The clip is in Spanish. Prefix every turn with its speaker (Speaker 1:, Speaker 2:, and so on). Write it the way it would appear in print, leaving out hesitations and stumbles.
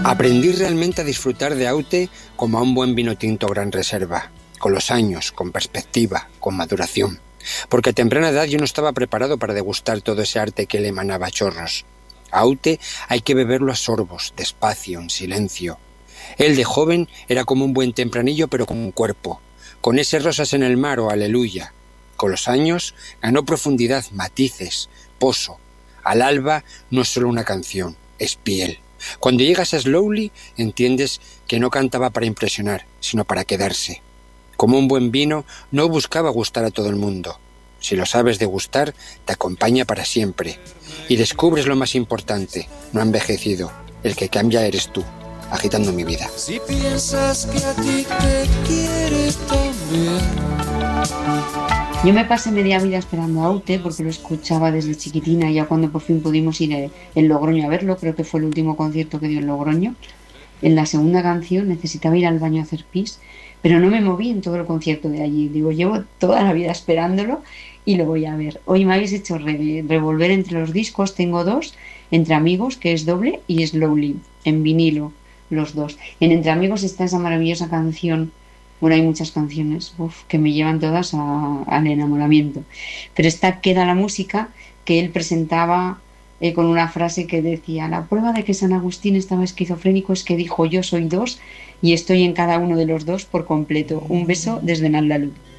Speaker 1: Aprendí realmente a disfrutar de Aute como a un buen vino tinto Gran Reserva, con los años, con perspectiva, con maduración. Porque a temprana edad yo no estaba preparado para degustar todo ese arte que le emanaba a chorros. Aute hay que beberlo a sorbos, despacio, en silencio. Él de joven era como un buen tempranillo pero con un cuerpo, con ese rosas en el mar o aleluya. Con los años ganó profundidad, matices, pozo. Al alba no es solo una canción, es piel. Cuando llegas a Slowly entiendes que no cantaba para impresionar, sino para quedarse. Como un buen vino, no buscaba gustar a todo el mundo. Si lo sabes degustar, te acompaña para siempre. Y descubres lo más importante, no ha envejecido. El que cambia eres tú, agitando mi vida.
Speaker 2: Si piensas que a ti te quiere también.
Speaker 3: Yo me pasé media vida esperando a Aute porque lo escuchaba desde chiquitina, ya cuando por fin pudimos ir en Logroño a verlo, creo que fue el último concierto que dio en Logroño. En la segunda canción necesitaba ir al baño a hacer pis, pero no me moví en todo el concierto de allí. Digo, llevo toda la vida esperándolo y lo voy a ver. Hoy me habéis hecho revolver entre los discos, tengo dos, Entre Amigos, que es doble, y Slowly, en vinilo, los dos. En Entre Amigos está esa maravillosa canción. Bueno, hay muchas canciones que me llevan todas al enamoramiento. Pero esta Queda la música que él presentaba con una frase que decía: la prueba de que San Agustín estaba esquizofrénico es que dijo yo soy dos y estoy en cada uno de los dos por completo. Un beso desde Naldalú.